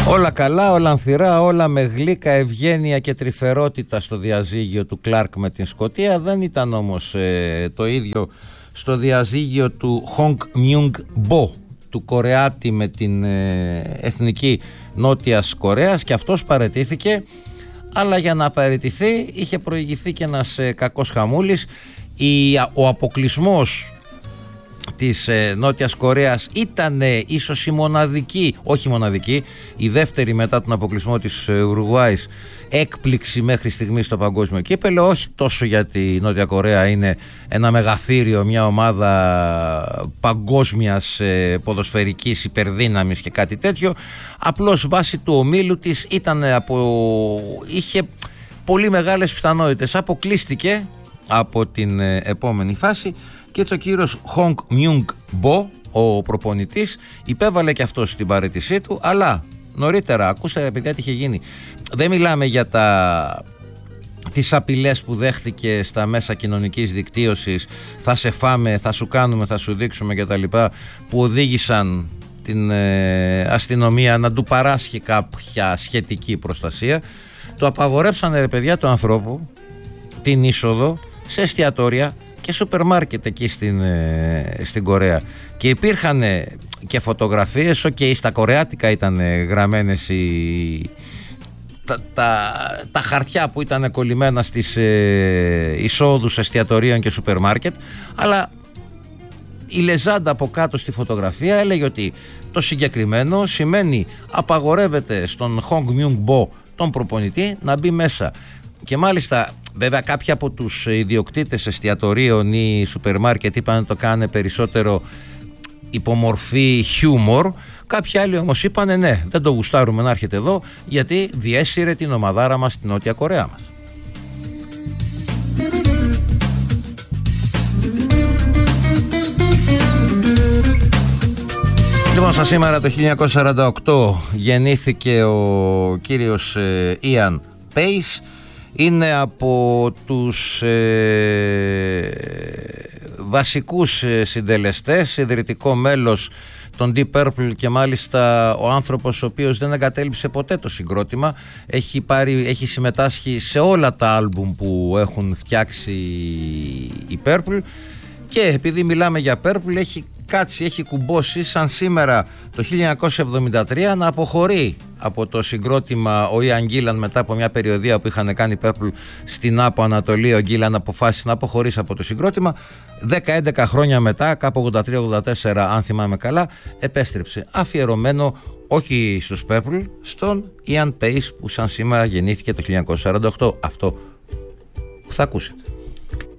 Όλα καλά, όλα ανθυρά, όλα με γλύκα, ευγένεια και τρυφερότητα στο διαζύγιο του Κλάρκ με την Σκωτία. Δεν ήταν όμως το ίδιο στο διαζύγιο του Χονγκ Μιούγκ Μπο, του Κορεάτη με την εθνική Νότιας Κορέας, και αυτός παραιτήθηκε, αλλά για να παραιτηθεί είχε προηγηθεί και ένας κακός χαμούλης. Ο αποκλεισμός της Νότιας Κορέας ήταν ίσως η μοναδική, όχι μοναδική, η δεύτερη μετά τον αποκλεισμό της Ουρουγουάης έκπληξη μέχρι στιγμή στο παγκόσμιο κύπελλο. Όχι τόσο γιατί η Νότια Κορέα είναι ένα μεγαθύριο, μια ομάδα παγκόσμιας ποδοσφαιρικής υπερδύναμης και κάτι τέτοιο. Απλώς βάσει του ομίλου της είχε πολύ μεγάλες πιθανότητες. Αποκλείστηκε από την επόμενη φάση και έτσι ο κύριος Χονγκ Μιούγκ Μπο, ο προπονητής, υπέβαλε και αυτός την παραίτησή του, αλλά νωρίτερα, ακούστε παιδιά τι είχε γίνει. Δεν μιλάμε για τις απειλές που δέχτηκε στα μέσα κοινωνικής δικτύωσης, θα σε φάμε, θα σου κάνουμε, θα σου δείξουμε κτλ, που οδήγησαν την αστυνομία να του παράσχει κάποια σχετική προστασία. Το απαγορέψανε ρε παιδιά του ανθρώπου την είσοδο σε εστιατόρια και σούπερ μάρκετ εκεί στην Κορέα, και υπήρχαν και φωτογραφίες, στα κορεάτικα ήταν γραμμένες τα χαρτιά που ήταν κολλημένα στις εισόδους εστιατορίων και σούπερ μάρκετ, αλλά η λεζάντα από κάτω στη φωτογραφία έλεγε ότι το συγκεκριμένο σημαίνει απαγορεύεται στον Χονγκ Μιούγκ Μπο, τον προπονητή, να μπει μέσα. Και μάλιστα βέβαια κάποιοι από τους ιδιοκτήτες εστιατορίων ή σούπερ μάρκετ είπαν να το κάνουν περισσότερο υπομορφή χιούμορ. Κάποιοι άλλοι όμως είπαν ναι, δεν το γουστάρουμε να έρχεται εδώ, γιατί διέσυρε την ομαδάρα μας στην Νότια Κορέα μας. Λοιπόν, σαν σήμερα το 1948 γεννήθηκε ο κύριος Ιαν Πέις. Είναι από τους βασικούς συντελεστές, ιδρυτικό μέλος των Deep Purple, και μάλιστα ο άνθρωπος ο οποίος δεν εγκατέλειψε ποτέ το συγκρότημα. Έχει συμμετάσχει σε όλα τα άλμπουμ που έχουν φτιάξει οι Purple, και επειδή μιλάμε για Purple, έχει κουμπώσει σαν σήμερα το 1973 να αποχωρεί από το συγκρότημα ο Ιαν Γκίλαν μετά από μια περιοδία που είχαν κάνει Purple στην Άπο Ανατολή. Ο Γκίλαν αποφάσισε να αποχωρήσει από το συγκρότημα. 10-11 χρόνια μετά, κάπου 83-84 αν θυμάμαι καλά, επέστρεψε, αφιερωμένο όχι στους Purple, στον Ιαν Πέις που σαν σήμερα γεννήθηκε το 1948. Αυτό που θα ακούσετε.